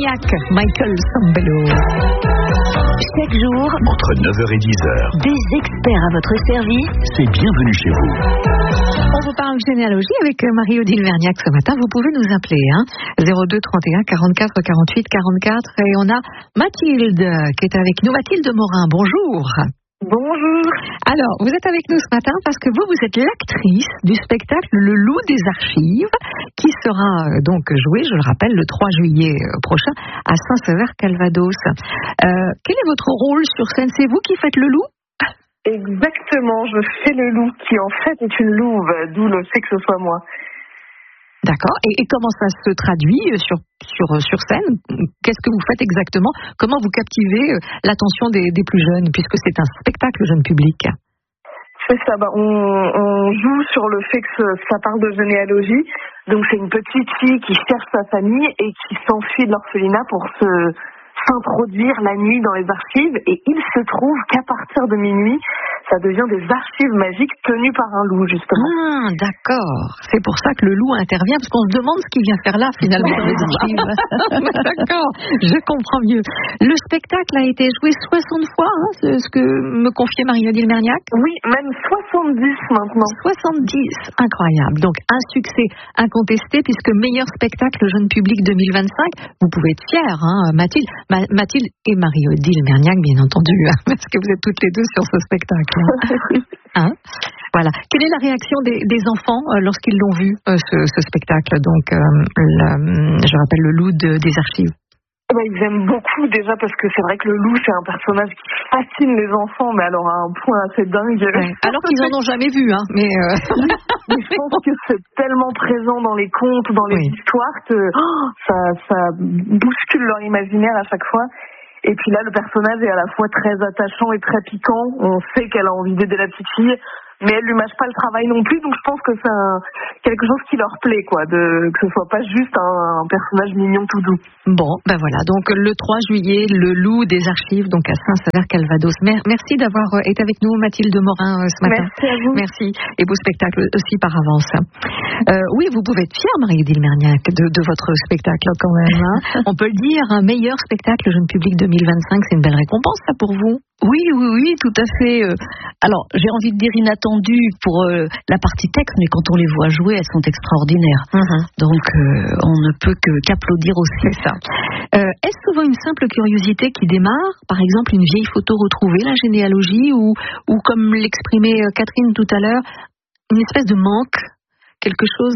Maniac, Michael Sambello. Chaque jour, entre 9h et 10h, des experts à votre service. C'est bienvenue chez vous. On vous parle généalogie avec Marie-Odile Merniac ce matin. Vous pouvez nous appeler 02 31 44 48 44 et on a Mathilde qui est avec nous. Mathilde Morin, bonjour. Bonjour. Alors, vous êtes avec nous ce matin parce que vous êtes l'actrice du spectacle Le Loup des Archives qui sera donc joué, je le rappelle, le 3 juillet prochain à Saint-Sever-Calvados. Quel est votre rôle sur scène? C'est vous qui faites le loup? Exactement, je fais le loup qui en fait est une louve, d'où le fait que ce soit moi. D'accord. Et comment ça se traduit sur scène? Qu'est-ce que vous faites exactement? Comment vous captivez l'attention des plus jeunes, puisque c'est un spectacle jeune public? C'est ça, on joue sur le fait que ça parle de généalogie. Donc c'est une petite fille qui cherche sa famille et qui s'enfuit de l'orphelinat pour s'introduire la nuit dans les archives. Et il se trouve qu'à partir de minuit, ça devient des archives magiques tenues par un loup, justement. Ah, d'accord. C'est pour ça que le loup intervient, parce qu'on se demande ce qu'il vient faire là, finalement, dans les archives. D'accord, je comprends mieux. Le spectacle a été joué 60 fois, c'est ce que me confiait Marie-Odile Merniac. Oui, même 70 maintenant. 70, incroyable. Donc, un succès incontesté, puisque meilleur spectacle jeune public 2025. Vous pouvez être fiers, Mathilde. Mathilde et Marie-Odile Merniac, bien entendu, parce que vous êtes toutes les deux sur ce spectacle. Voilà. Quelle est la réaction des enfants lorsqu'ils l'ont vu, ce spectacle? Donc, je rappelle le loup des archives. Ils aiment beaucoup déjà parce que c'est vrai que le loup c'est un personnage qui fascine les enfants, mais alors à un point assez dingue. Ouais. Alors qu'ils en ont jamais vu, mais je pense que c'est tellement présent dans les contes, dans les histoires que ça bouscule leur imaginaire à chaque fois. Et puis là, le personnage est à la fois très attachant et très piquant. On sait qu'elle a envie d'aider la petite fille, mais elle lui mâche pas le travail non plus. Donc je pense que c'est quelque chose qui leur plaît, que ce soit pas juste un personnage mignon tout doux. Bon, voilà. Donc le 3 juillet, le loup des archives, donc à Saint-Sever-Calvados. Merci d'avoir été avec nous, Mathilde Morin, ce matin. Merci à vous. Merci. Et beau spectacle aussi par avance. Oui, vous pouvez être fière, Marie-Odile Merniac, de votre spectacle quand même. On peut le dire, un meilleur spectacle jeune public 2025, c'est une belle récompense, ça, pour vous? Oui, tout à fait. Alors, j'ai envie de dire inattendu pour la partie texte, mais quand on les voit jouer, elles sont extraordinaires. Donc, on ne peut qu'applaudir aussi. C'est ça. Est-ce souvent une simple curiosité qui démarre? Par exemple, une vieille photo retrouvée, la généalogie, ou comme l'exprimait Catherine tout à l'heure, une espèce de manque? Quelque chose,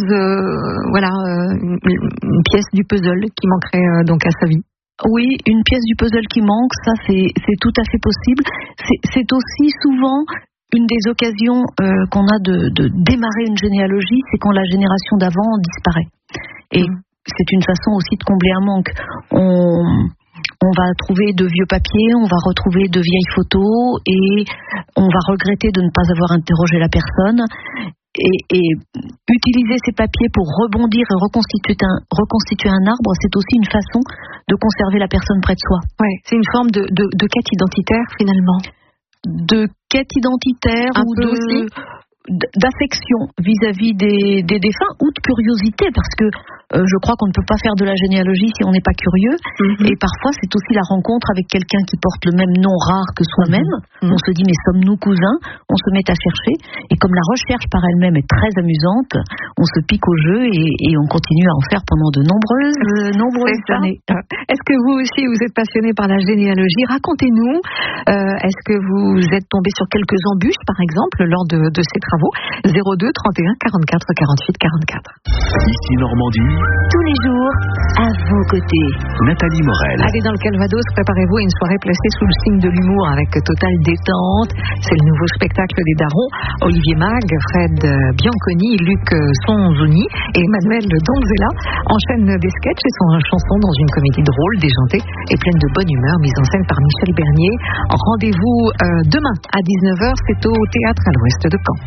une pièce du puzzle qui manquerait donc à sa vie? Oui, une pièce du puzzle qui manque, ça c'est tout à fait possible. C'est aussi souvent une des occasions qu'on a de démarrer une généalogie, c'est quand la génération d'avant disparaît. Et c'est une façon aussi de combler un manque. On va trouver de vieux papiers, on va retrouver de vieilles photos et on va regretter de ne pas avoir interrogé la personne. Et utiliser ces papiers pour rebondir et reconstituer un arbre, c'est aussi une façon de conserver la personne près de soi. Ouais, c'est une forme de quête identitaire finalement. De quête identitaire d'affection vis-à-vis des défunts ou de curiosité, parce que je crois qu'on ne peut pas faire de la généalogie si on n'est pas curieux. Et parfois c'est aussi la rencontre avec quelqu'un qui porte le même nom rare que soi-même. On se dit mais sommes-nous cousins? On se met à chercher et comme la recherche par elle-même est très amusante, on se pique au jeu et on continue à en faire pendant de nombreuses années. Est-ce que vous aussi vous êtes passionné par la généalogie? Racontez-nous. Est-ce que vous êtes tombé sur quelques embûches par exemple lors de ces travaux? 02 31 44 48 44. Ici Normandie. Tous les jours, à vos côtés. Nathalie Morel. Allez dans le Calvados, préparez-vous à une soirée placée sous le signe de l'humour avec totale détente. C'est le nouveau spectacle des darons. Olivier Mag, Fred Bianconi, Luc Sonzoni et Manuel Donzella enchaînent des sketchs et sont chansons dans une comédie drôle, déjantée et pleine de bonne humeur, mise en scène par Michel Bernier. Rendez-vous demain à 19h, c'est au Théâtre à l'Ouest de Caen.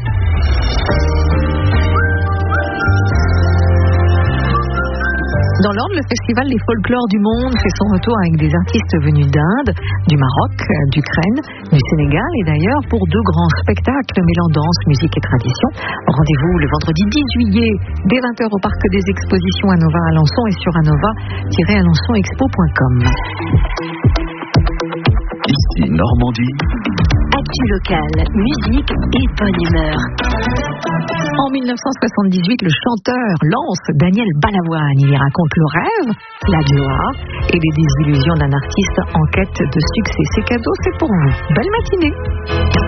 Dans l'Orne, le festival des folklores du monde fait son retour avec des artistes venus d'Inde, du Maroc, d'Ukraine, du Sénégal et d'ailleurs pour 2 grands spectacles mêlant danse, musique et tradition. Rendez-vous le vendredi 10 juillet dès 20h au Parc des Expositions Anova Alençon et sur anova-alençonexpo.com. Ici Normandie. Actu locale, musique et bonne humeur. En 1978, le chanteur Lance Daniel Balavoine y raconte le rêve, la gloire et les désillusions d'un artiste en quête de succès. C'est cadeau, c'est pour vous. Belle matinée.